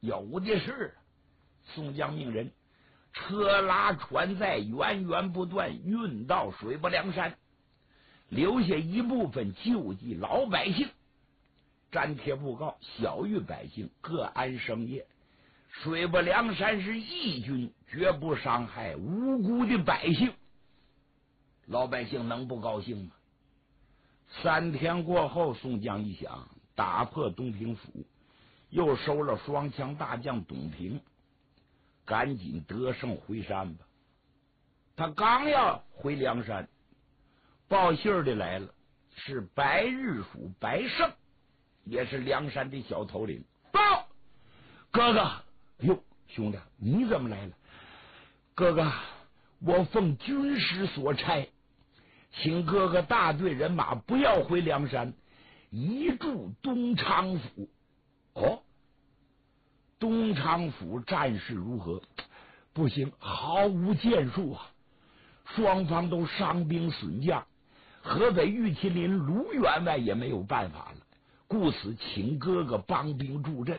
有的是。宋江命人车拉船载，源源不断运到水泊梁山，留下一部分救济老百姓，粘贴布告，晓谕百姓各安生业。水泊梁山是义军，绝不伤害无辜的百姓。老百姓能不高兴吗？3天过后，宋江一想，打破东平府，又收了双枪大将董平，赶紧得胜回山吧。他刚要回梁山，报信儿的来了，是白日署白胜，也是梁山的小头领。报，哥哥，哟，兄弟，你怎么来了？哥哥，我奉军师所差，请哥哥大队人马不要回梁山，移驻东昌府。哦，东昌府战事如何？不行，毫无建树啊！双方都伤兵损将，河北玉麒麟卢员外也没有办法了，故此请哥哥帮兵助阵。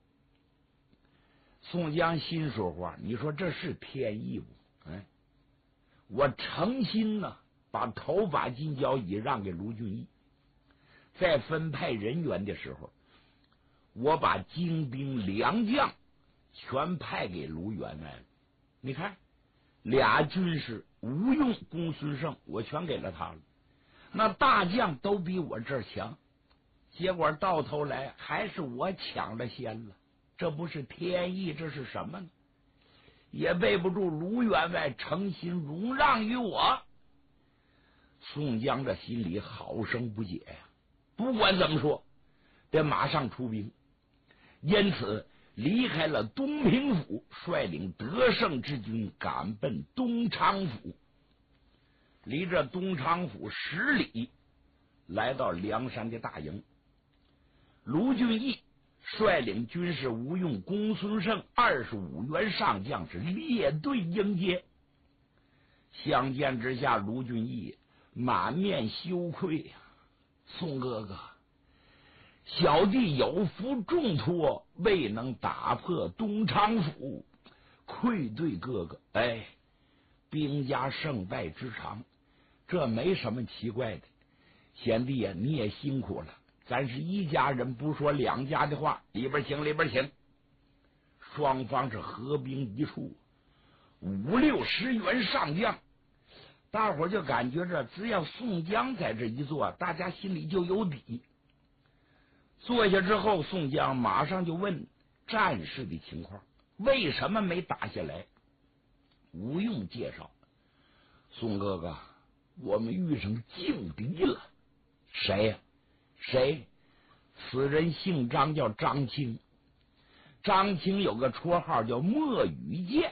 宋江心说话，你说这是天意不？我诚心呢，把头把金交椅让给卢俊义，在分派人员的时候，我把精兵良将全派给卢员外了。你看，俩军师吴用、公孙胜，我全给了他了。那大将都比我这儿强，结果到头来还是我抢了先了。这不是天意，这是什么呢？也背不住卢员外诚心容让于我。宋江这心里好生不解呀，不管怎么说，得马上出兵。因此离开了东平府，率领得胜之军赶奔东昌府。离这东昌府10里，来到梁山的大营。卢俊义率领军士吴用、公孙胜25员上将是列队迎接。相见之下，卢俊义满面羞愧呀，宋哥哥，小弟有负重托，未能打破东昌府，愧对哥哥。兵家胜败之常，这没什么奇怪的。贤弟呀，你也辛苦了，咱是一家人，不说两家的话，里边请，里边请。双方是合兵一处，50-60员上将，大伙就感觉着只要宋江在这一坐，大家心里就有底。坐下之后，宋江马上就问战事的情况，为什么没打下来？吴用介绍，宋哥哥，我们遇上劲敌了。谁呀？谁？此人姓张，叫张青。张青有个绰号叫墨雨剑。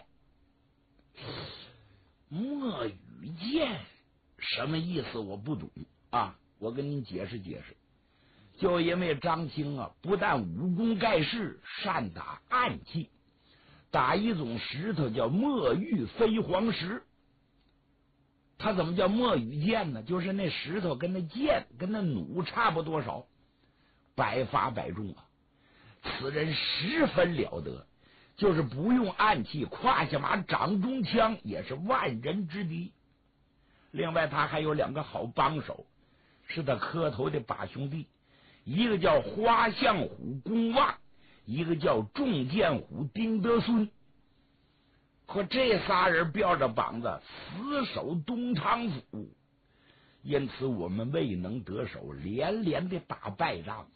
墨雨剑什么意思？我不懂啊，我跟您解释解释。就因为张青啊，不但武功盖世，善打暗器，打一种石头叫墨玉飞黄石。他怎么叫墨雨剑呢？就是那石头跟那剑跟那弩差不多少，百发百中啊！此人十分了得，就是不用暗器，胯下马掌中枪也是万人之敌。另外他还有2个好帮手，是他磕头的把兄弟，一个叫花象虎公望，一个叫重剑虎丁德孙。可这仨人吊着膀子死守东昌府，因此我们未能得手，连连的打败仗。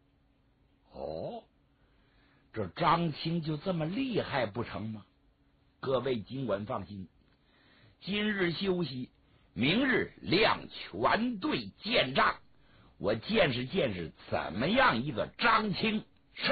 这张青就这么厉害不成吗？各位尽管放心，今日休息，明日亮全队见仗，我见识见识怎么样一个张青。是。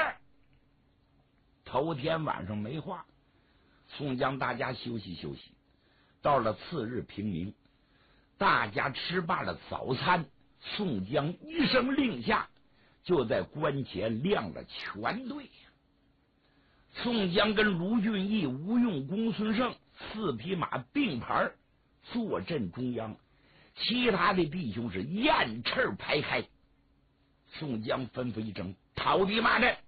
头天晚上没话，宋江大家休息休息。到了次日平明，大家吃罢了早餐，宋江一声令下，就在关前亮了全队。宋江跟卢俊义、吴用、公孙胜4匹马并排坐镇中央，其他的弟兄是雁翅排开。宋江吩咐一声：讨敌马阵。